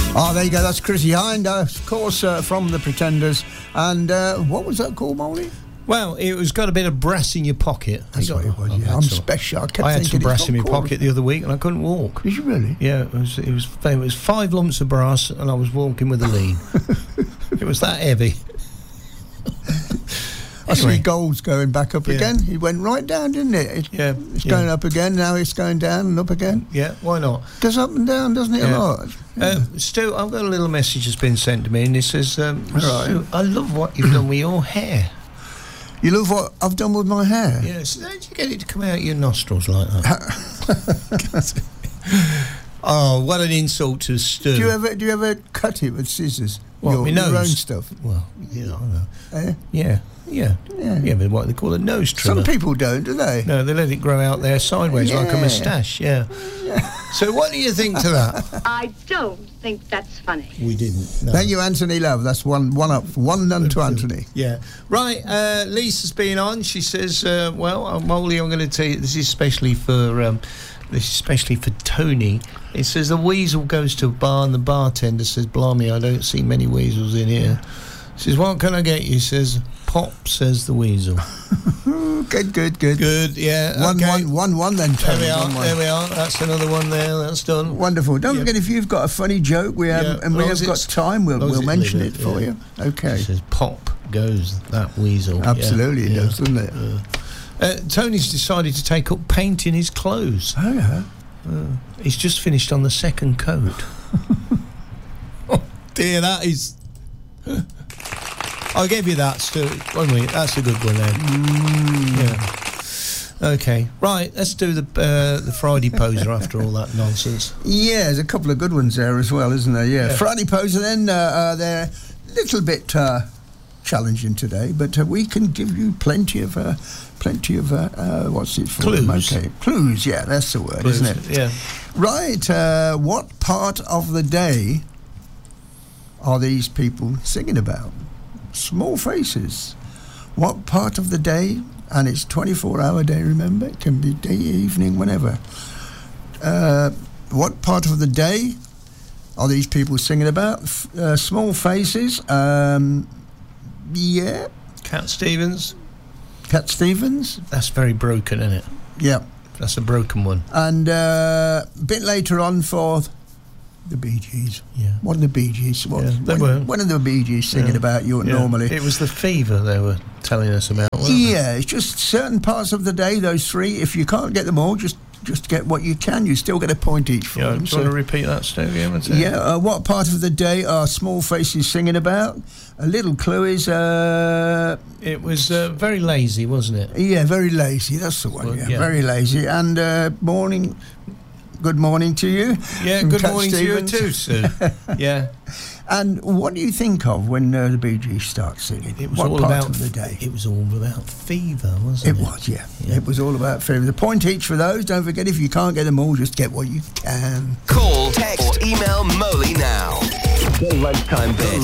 Oh, there you go. That's Chrissie Hynde, of course, from The Pretenders. And what was that called, Molly? Well, it was got a bit of brass in your pocket. That's what it was, yeah. I'm special. I had some brass in my pocket the other week and I couldn't walk. Did you really? Yeah, it was 5 lumps of brass and I was walking with a lean. It was that heavy. I see gold's going back up again. It went right down, didn't it? It's going up again. Now it's going down and up again. Yeah, why not? Goes up and down, doesn't it, a lot? Stu, I've got a little message that's been sent to me and it says, Stu, I love what you've done with your hair. You love what I've done with my hair? Yes. How did you get it to come out your nostrils like that? Oh, what an insult to Stu. Do you ever cut it with scissors? What, your own stuff? Well, yeah, I know. Yeah, but what they call a nose trimmer. Some people don't, do they? No, they let it grow out there sideways like a moustache, So what do you think to that? I don't think that's funny. We didn't. No. Thank you, Anthony Love. That's one up. One none to Anthony. Yeah. Right, Lisa's been on. She says, Molly, I'm going to tell you, this is especially for Tony. It says the weasel goes to a bar and the bartender says, blimey, I don't see many weasels in here. She says, what can I get you? He says, pop, says the weasel. Good, yeah. One then, Tony. There we are. That's another one there. That's done. Wonderful. Don't forget, if you've got a funny joke, we have got time, we'll mention it for you. Okay. It says, pop goes that weasel. Absolutely, it does, doesn't it? Tony's decided to take up painting his clothes. Oh, yeah. He's just finished on the second coat. Oh, dear, that is... I'll give you that, Stu. That's a good one then. Yeah. Okay, right, let's do the Friday Poser after all that nonsense. Yeah, there's a couple of good ones there as well, isn't there? Yeah. Friday Poser then, they're a little bit challenging today, but we can give you plenty of what's it for? Clues. Okay, clues, yeah, that's the word, isn't it? Yeah. Right, what part of the day are these people singing about? Small Faces. What part of the day? And it's 24-hour day, remember? It can be day, evening, whenever. What part of the day are these people singing about? Small Faces. Yeah. Cat Stevens. Cat Stevens. That's very broken, isn't it? Yeah. That's a broken one. And a bit later on for the Bee Gees. Yeah. What are the Bee Gees? When are the Bee Gees singing about you normally? It was the fever they were telling us about, wasn't it? Yeah, it's just certain parts of the day, those three. If you can't get them all, just get what you can. You still get a point each for them. Do you want to repeat that, Steve? Yeah, what part of the day are Small Faces singing about? A little clue is... It was very lazy, wasn't it? Yeah, very lazy. That's the one, very lazy. And morning... Good morning to you. Yeah, good morning Stevens. To you too, Sue. Yeah. And what do you think of when the Bee Gees start singing? It was what all part about of the day? It was all about fever, wasn't it? It was, yeah. It was all about fever. The point each for those. Don't forget, if you can't get them all, just get what you can. Call, text, or email Molly now. The Lunchtime Bit.